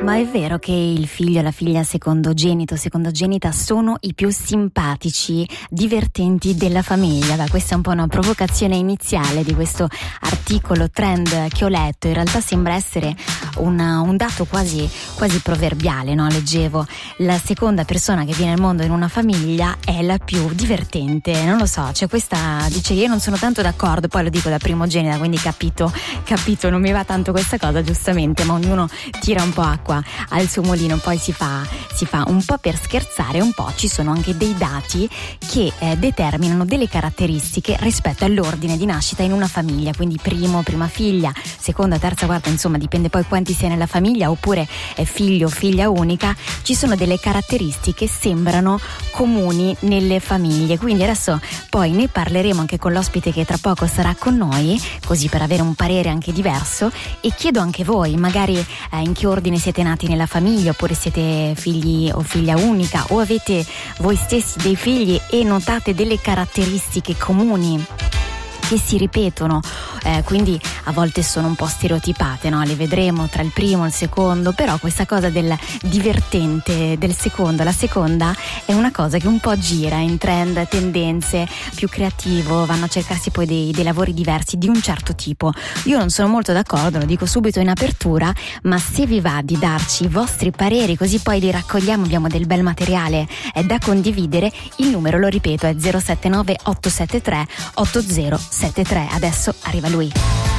Ma è vero che il figlio e la figlia secondogenita sono i più simpatici, divertenti della famiglia? Beh, questa è un po' una provocazione iniziale di questo articolo trend che ho letto. In realtà sembra essere un dato quasi proverbiale, no? Leggevo, la seconda persona che viene al mondo in una famiglia è la più divertente. Non lo so, c'è questa, dice, io non sono tanto d'accordo, poi lo dico da primogenita, quindi capito, non mi va tanto questa cosa, giustamente, ma ognuno tira un po' acqua al suo mulino, poi si fa un po' per scherzare, un po' ci sono anche dei dati che determinano delle caratteristiche rispetto all'ordine di nascita in una famiglia, quindi prima figlia, seconda, terza, quarta, insomma dipende poi quanti si è nella famiglia, oppure è figlio o figlia unica. Ci sono delle caratteristiche che sembrano comuni nelle famiglie, quindi adesso poi ne parleremo anche con l'ospite che tra poco sarà con noi, così per avere un parere anche diverso, e chiedo anche voi magari in che ordine siete nati nella famiglia, oppure siete figli o figlia unica, o avete voi stessi dei figli e notate delle caratteristiche comuni che si ripetono, quindi a volte sono un po' stereotipate, no? Le vedremo tra il primo e il secondo, però questa cosa del divertente del secondo, la seconda è una cosa che un po' gira in trend, tendenze, più creativo, vanno a cercarsi poi dei lavori diversi di un certo tipo. Io non sono molto d'accordo, lo dico subito in apertura, ma se vi va di darci i vostri pareri, così poi li raccogliamo, abbiamo del bel materiale da condividere, il numero, lo ripeto, è 079 873 8073. Adesso arriva lui.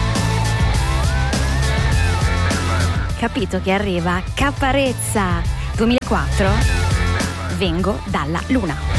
Capito che arriva? Caparezza 2004. Vengo dalla luna.